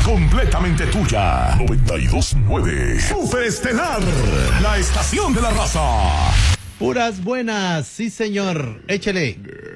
completamente tuya. 92.9 Super Estelar, la estación de la raza. Puras buenas, sí señor, échale.